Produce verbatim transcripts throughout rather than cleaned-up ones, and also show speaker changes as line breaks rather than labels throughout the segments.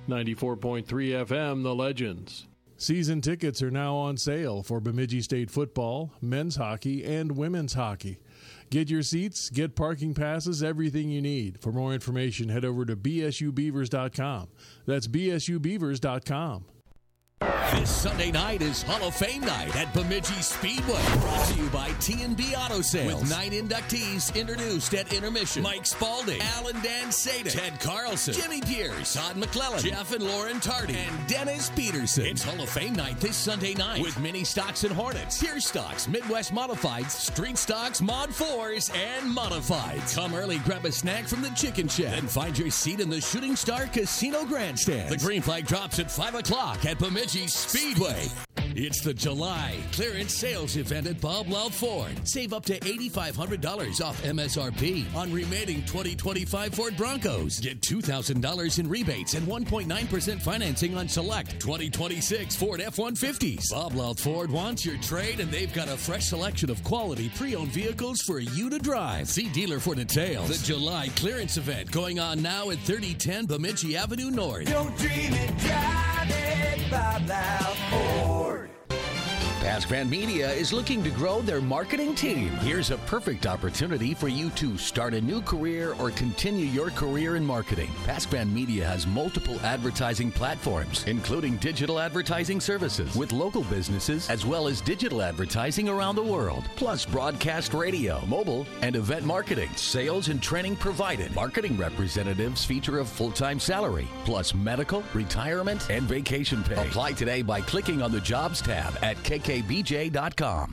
ninety-four point three F M, The Legends.
Season tickets are now on sale for Bemidji State football, men's hockey, and women's hockey. Get your seats, get parking passes, everything you need. For more information, head over to b s u beavers dot com. That's b s u beavers dot com.
This Sunday night is Hall of Fame night at Bemidji Speedway. Brought to you by T and B Auto Sales. With nine inductees introduced at intermission. Mike Spalding, Alan Dan Saden, Ted Carlson, Jimmy Pierce, Todd McClellan, Jeff and Lauren Tardy, and Dennis Peterson. It's Hall of Fame night this Sunday night with Mini Stocks and Hornets, Pierce Stocks, Midwest Modifieds, Street Stocks, Mod fours, and Modifieds. Come early, grab a snack from the Chicken Shed, and find your seat in the Shooting Star Casino Grandstand. The green flag drops at five o'clock at Bemidji Speedway. It's the July clearance sales event at Bob Louth Ford. Save up to eight thousand five hundred dollars off M S R P on remaining twenty twenty-five Ford Broncos. Get two thousand dollars in rebates and one point nine percent financing on select twenty twenty-six Ford F one fifties. Bob Louth Ford wants your trade, and they've got a fresh selection of quality pre-owned vehicles for you to drive. See dealer for details. The July clearance event going on now at thirty ten Bemidji Avenue North.
Don't dream it, drive it, Bob Louth Ford.
Pasquan Media is looking to grow their marketing team. Here's a perfect opportunity for you to start a new career or continue your career in marketing. Pasquan Media has multiple advertising platforms, including digital advertising services with local businesses, as well as digital advertising around the world, plus broadcast radio, mobile, and event marketing. Sales and training provided. Marketing representatives feature a full-time salary, plus medical, retirement, and vacation pay. Apply today by clicking on the Jobs tab at k k b j dot com.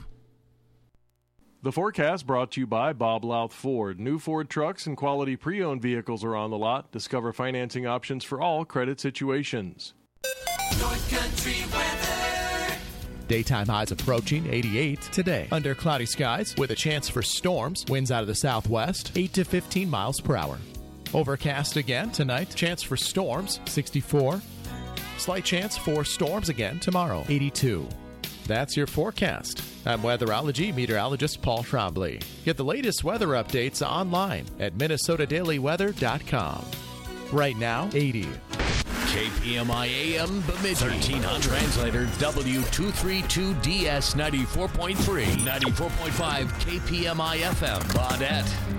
The forecast brought to you by Bob Louth Ford. New Ford trucks and quality pre-owned vehicles are on the lot. Discover financing options for all credit situations.
North Country weather.
Daytime highs approaching eighty-eight today. Under cloudy skies with a chance for storms. Winds out of the southwest, eight to fifteen miles per hour. Overcast again tonight. Chance for storms, sixty-four. Slight chance for storms again tomorrow, eighty-two. That's your forecast. I'm weatherology meteorologist Paul Trombley. Get the latest weather updates online at minnesota daily weather dot com. Right now, eighty.
K P M I A M Bemidji. thirteen hundred. Translator W two thirty-two D S ninety-four point three. ninety-four point five K P M I F M Baudette.